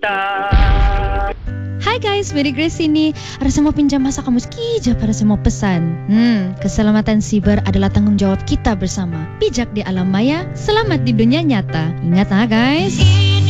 Hai guys, Mary Grace ini. Ada semua pinjam masa kamu sekejap pada semua pesan. Keselamatan siber adalah tanggung jawab kita bersama. Bijak di alam maya, selamat di dunia nyata. Ingat guys.